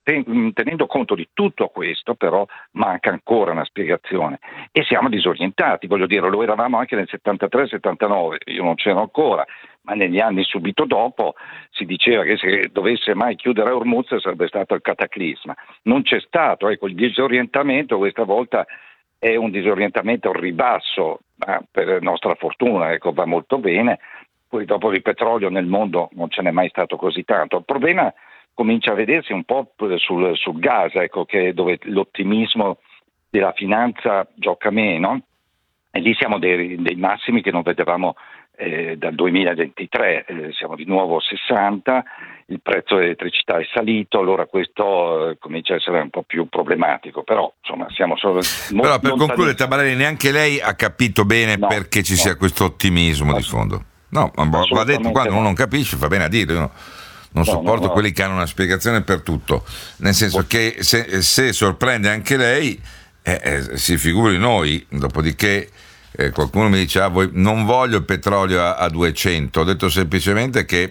tenendo conto di tutto questo, però manca ancora una spiegazione e siamo disorientati, voglio dire, lo eravamo anche nel 73-79, io non c'ero ancora, ma negli anni subito dopo si diceva che se dovesse mai chiudere Hormuz sarebbe stato il cataclisma. Non c'è stato, ecco, il disorientamento questa volta è un disorientamento al ribasso, ma per nostra fortuna, ecco, va molto bene. Poi dopo il petrolio nel mondo non ce n'è mai stato così tanto. Il problema comincia a vedersi un po' sul gas, ecco, che dove l'ottimismo della finanza gioca meno, e lì siamo dei massimi che non vedevamo dal 2023, siamo di nuovo a 60, il prezzo dell'elettricità è salito, allora questo comincia a essere un po' più problematico, però insomma siamo solo però per concludere, Tabarelli, neanche lei ha capito bene perché ci sia questo ottimismo di fondo. No, va detto, quando uno non capisce fa bene a dirlo. Io non sopporto quelli che hanno una spiegazione per tutto, nel senso che se sorprende anche lei, si figuri noi. Dopodiché qualcuno mi dice non voglio il petrolio a 200, ho detto semplicemente che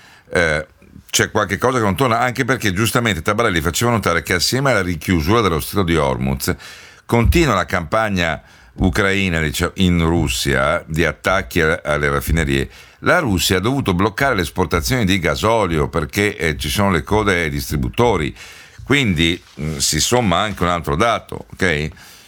c'è qualche cosa che non torna, anche perché giustamente Tabarelli faceva notare che assieme alla richiusura dello Stretto di Hormuz continua la campagna ucraina, diciamo, in Russia, di attacchi alle raffinerie. La Russia ha dovuto bloccare le esportazioni di gasolio perché ci sono le code ai distributori, quindi si somma anche un altro dato, ok?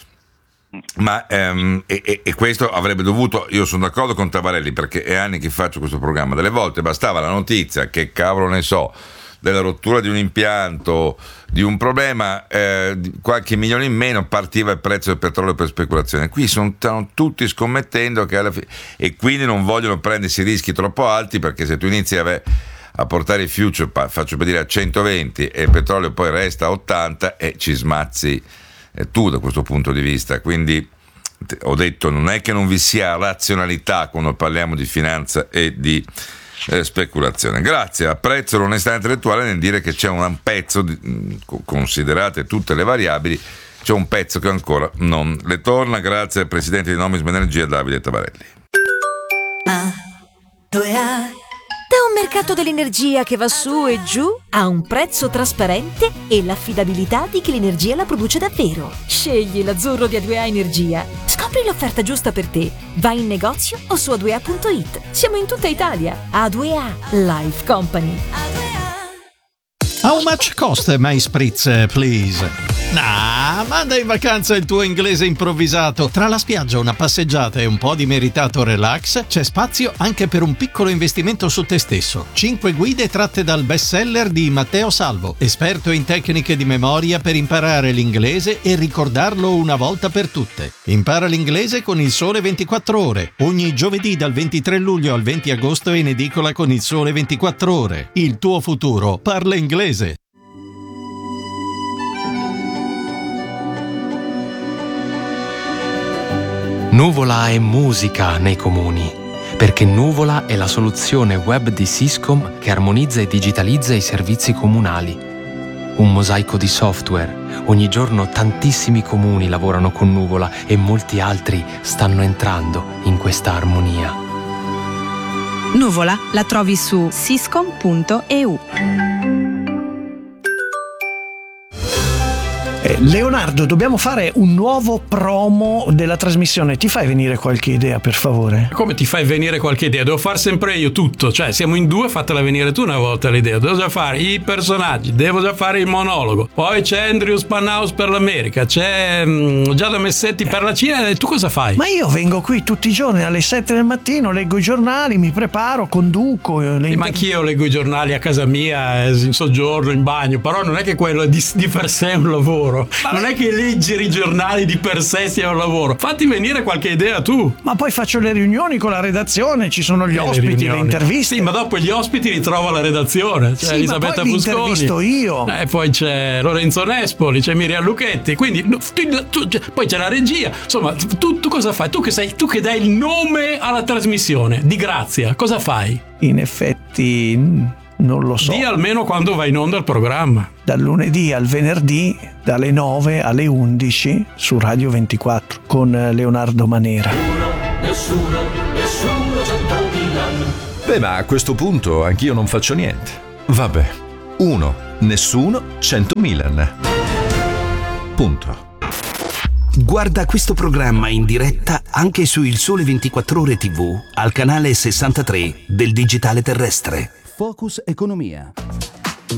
Ma e questo avrebbe dovuto, io sono d'accordo con Tabarelli perché è anni che faccio questo programma, delle volte bastava la notizia, che cavolo ne so, della rottura di un impianto, di un problema, qualche milione in meno, partiva il prezzo del petrolio per speculazione. Qui stanno tutti scommettendo che alla fine, e quindi non vogliono prendersi rischi troppo alti, perché se tu inizi a portare i future, faccio per dire, a 120 e il petrolio poi resta a 80 e ci smazzi tu da questo punto di vista. Quindi ho detto, non è che non vi sia razionalità quando parliamo di finanza e di speculazione. Grazie, apprezzo l'onestà intellettuale nel dire che c'è un pezzo, considerate tutte le variabili, c'è un pezzo che ancora non le torna. Grazie al presidente di Nomisma Energia, Davide Tabarelli. Da un mercato dell'energia che va su e giù a un prezzo trasparente e l'affidabilità di chi l'energia la produce davvero. Scegli l'azzurro di A2A Energia. Scopri l'offerta giusta per te. Vai in negozio o su a2a.it. Siamo in tutta Italia. A2A Life Company. How much cost my spritz, please? Manda in vacanza il tuo inglese improvvisato. Tra la spiaggia, una passeggiata e un po' di meritato relax, c'è spazio anche per un piccolo investimento su te stesso. 5 guide tratte dal bestseller di Matteo Salvo, esperto in tecniche di memoria per imparare l'inglese e ricordarlo una volta per tutte. Impara l'inglese con Il Sole 24 Ore. Ogni giovedì dal 23 luglio al 20 agosto in edicola con Il Sole 24 Ore. Il tuo futuro parla inglese. Nuvola è musica nei comuni, perché Nuvola è la soluzione web di Syscom che armonizza e digitalizza i servizi comunali. Un mosaico di software. Ogni giorno tantissimi comuni lavorano con Nuvola e molti altri stanno entrando in questa armonia. Nuvola la trovi su syscom.eu. Leonardo, dobbiamo fare un nuovo promo della trasmissione. Ti fai venire qualche idea, per favore? Come ti fai venire qualche idea? Devo far sempre io tutto. Cioè, siamo in due, fatela venire tu una volta l'idea. Devo già fare i personaggi, devo già fare il monologo. Poi c'è Andrew Spanhaus per l'America, c'è Giada Messetti per la Cina. E tu cosa fai? Ma io vengo qui tutti i giorni alle 7 del mattino, leggo i giornali, mi preparo, conduco. Ma anch'io leggo i giornali a casa mia, in soggiorno, in bagno. Però non è che quello è di per sé un lavoro. Non è che leggere i giornali di per sé sia un lavoro. Fatti venire qualche idea tu. Ma poi faccio le riunioni con la redazione, ci sono gli ospiti, le interviste. Sì, ma dopo gli ospiti li trovo alla redazione. C'è sì, Elisabetta Fusconi. Intervisto io. Poi c'è Lorenzo Nespoli, c'è Miriam Lucchetti. Quindi poi c'è la regia. Insomma, tu cosa fai? Tu che dai il nome alla trasmissione di Grazia, cosa fai? In effetti non lo so. Dì almeno quando va in onda il programma. Dal lunedì al venerdì, dalle 9 alle 11 su Radio 24 con Leonardo Manera. Nessuno 100.000. Beh, ma a questo punto anch'io non faccio niente. Vabbè, 1. Nessuno 100 Milan. Punto. Guarda questo programma in diretta anche su Il Sole 24 Ore TV al canale 63 del digitale terrestre. Focus Economia.